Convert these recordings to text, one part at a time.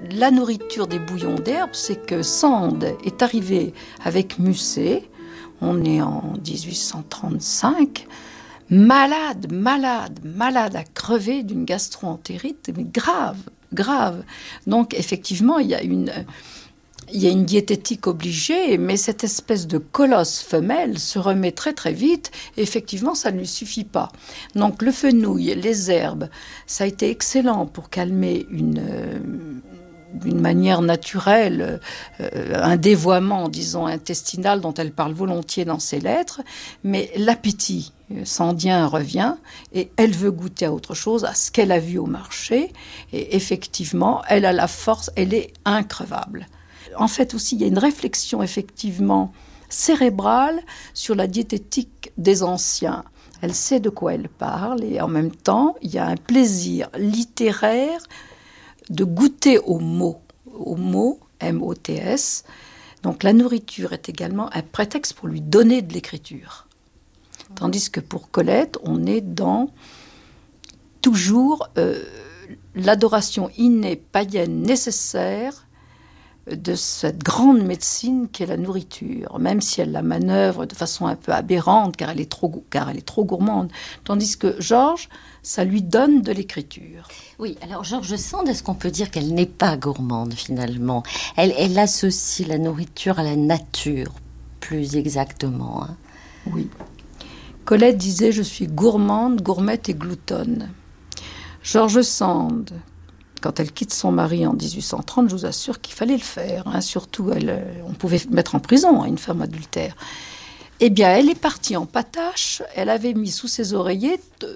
la nourriture des bouillons d'herbe, c'est que Sand est arrivé avec Musset, on est en 1835, malade à crever d'une gastro-entérite, mais grave. Donc effectivement, il y a une diététique obligée, mais cette espèce de colosse femelle se remet très très vite. Et effectivement, ça ne lui suffit pas. Donc le fenouil, les herbes, ça a été excellent pour calmer d'une manière naturelle, un dévoiement, disons, intestinal dont elle parle volontiers dans ses lettres. Mais l'appétit sandien revient et elle veut goûter à autre chose, à ce qu'elle a vu au marché. Et effectivement, elle a la force, elle est increvable. En fait aussi, il y a une réflexion effectivement cérébrale sur la diététique des anciens. Elle sait de quoi elle parle et en même temps, il y a un plaisir littéraire de goûter aux mots, M-O-T-S. Donc la nourriture est également un prétexte pour lui donner de l'écriture. Tandis que pour Colette, on est dans toujours l'adoration innée, païenne, nécessaire de cette grande médecine qu'est la nourriture, même si elle la manœuvre de façon un peu aberrante, car elle est trop gourmande. Tandis que Georges, ça lui donne de l'écriture. Oui, alors Georges Sand, est-ce qu'on peut dire qu'elle n'est pas gourmande finalement ? Elle associe la nourriture à la nature, plus exactement. Hein. Oui. Colette disait « Je suis gourmande, gourmette et gloutonne ». Georges Sand, quand elle quitte son mari en 1830, je vous assure qu'il fallait le faire. Hein. Surtout, on pouvait mettre en prison une femme adultère. Eh bien, elle est partie en patache. Elle avait mis sous ses oreillers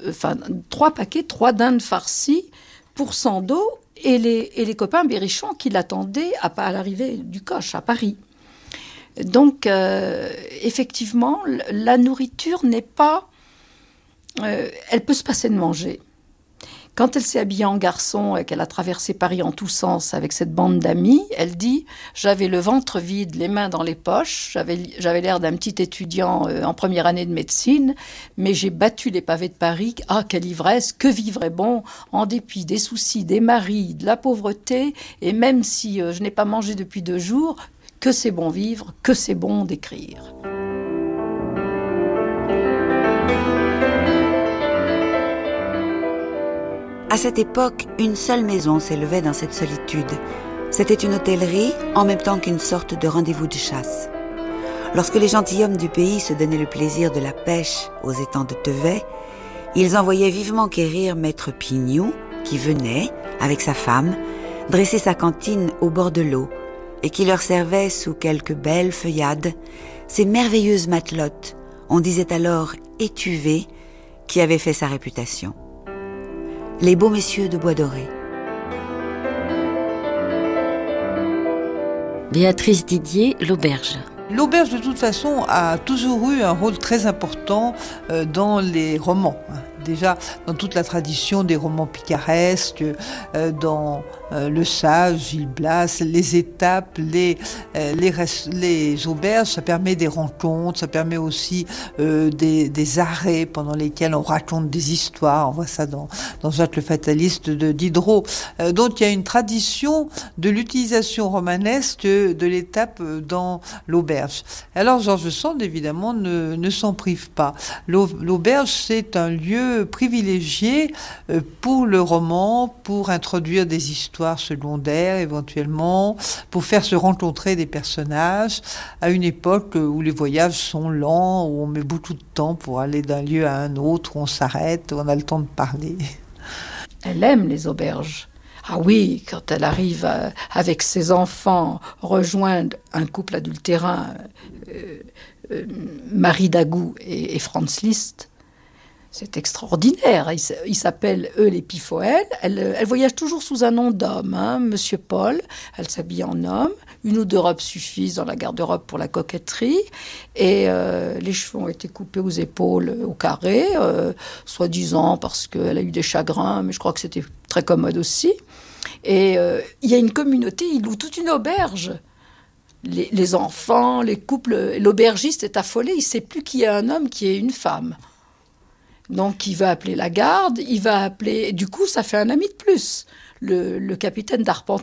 3 dindes farcies pour 100 d'eau et les copains berrichons qui l'attendaient à l'arrivée du coche à Paris. Donc, effectivement, la nourriture n'est pas... elle peut se passer de manger. Quand elle s'est habillée en garçon et qu'elle a traversé Paris en tous sens avec cette bande d'amis, elle dit « J'avais le ventre vide, les mains dans les poches, j'avais l'air d'un petit étudiant en première année de médecine, mais j'ai battu les pavés de Paris. Ah, quelle ivresse, que vivre est bon, en dépit des soucis, des maris, de la pauvreté, et même si je n'ai pas mangé depuis 2 jours, que c'est bon vivre, que c'est bon d'écrire. » À cette époque, une seule maison s'élevait dans cette solitude. C'était une hôtellerie, en même temps qu'une sorte de rendez-vous de chasse. Lorsque les gentilshommes du pays se donnaient le plaisir de la pêche aux étangs de Tevet, ils envoyaient vivement quérir maître Pignou, qui venait, avec sa femme, dresser sa cantine au bord de l'eau, et qui leur servait sous quelques belles feuillades ces merveilleuses matelotes, on disait alors étuvées, qui avaient fait sa réputation. Les beaux messieurs de Bois-Doré. Béatrice Didier, l'auberge. L'auberge, de toute façon, a toujours eu un rôle très important dans les romans. Déjà, dans toute la tradition des romans picaresques, dans Le Sage, Gil Blas, les étapes, les auberges, ça permet des rencontres, ça permet aussi des arrêts pendant lesquels on raconte des histoires. On voit ça dans Jacques le Fataliste de Diderot. Donc, il y a une tradition de l'utilisation romanesque de l'étape dans l'auberge. Alors, Georges Sand, évidemment, ne s'en prive pas. L'auberge, c'est un lieu privilégié pour le roman, pour introduire des histoires secondaires éventuellement, pour faire se rencontrer des personnages à une époque où les voyages sont lents, où on met beaucoup de temps pour aller d'un lieu à un autre, où on s'arrête, où on a le temps de parler. Elle aime les auberges. Ah oui, quand elle arrive avec ses enfants rejoindre un couple adultérin, Marie Dagout et Franz Liszt, c'est extraordinaire. Ils s'appellent, eux, les Pifoel. Elle voyage toujours sous un nom d'homme, hein, Monsieur Paul. Elle s'habille en homme. 1 ou 2 robes suffisent dans la garde-robe pour la coquetterie. Et les cheveux ont été coupés aux épaules au carré, soi-disant parce qu'elle a eu des chagrins, mais je crois que c'était très commode aussi. Et il y a une communauté, ils louent toute une auberge. Les enfants, les couples, l'aubergiste est affolé. Il ne sait plus qui est un homme, qui est une femme. Donc, il va appeler la garde, il va appeler... Du coup, ça fait un ami de plus. Le capitaine d'arpenteur